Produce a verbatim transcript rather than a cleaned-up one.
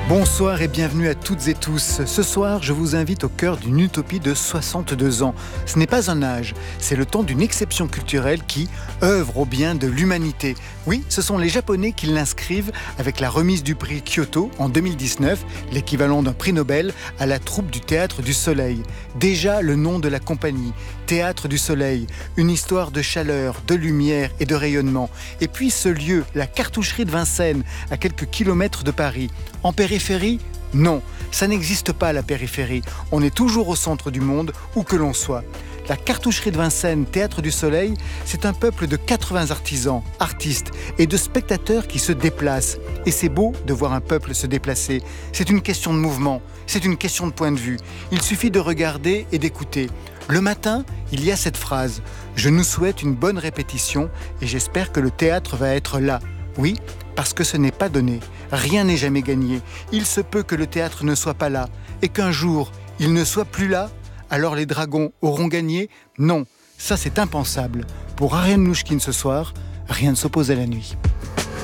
Bonsoir et bienvenue à toutes et tous. Ce soir, je vous invite au cœur d'une utopie de soixante-deux ans. Ce n'est pas un âge, c'est le temps d'une exception culturelle qui œuvre au bien de l'humanité. Oui, ce sont les Japonais qui l'inscrivent avec la remise du prix Kyoto en deux mille dix-neuf, l'équivalent d'un prix Nobel, à la troupe du Théâtre du Soleil. Déjà le nom de la compagnie, Théâtre du Soleil, une histoire de chaleur, de lumière et de rayonnement. Et puis ce lieu, la cartoucherie de Vincennes, à quelques kilomètres de Paris. En périphérie ? Non, ça n'existe pas la périphérie. On est toujours au centre du monde, où que l'on soit. La cartoucherie de Vincennes, Théâtre du Soleil, c'est un peuple de quatre-vingts artisans, artistes et de spectateurs qui se déplacent. Et c'est beau de voir un peuple se déplacer. C'est une question de mouvement, c'est une question de point de vue. Il suffit de regarder et d'écouter. Le matin, il y a cette phrase « Je nous souhaite une bonne répétition et j'espère que le théâtre va être là ». Oui, parce que ce n'est pas donné. Rien n'est jamais gagné. Il se peut que le théâtre ne soit pas là et qu'un jour, il ne soit plus là. Alors les dragons auront gagné ? Non, ça c'est impensable. Pour Ariane Nouchkine ce soir, rien ne s'oppose à la nuit.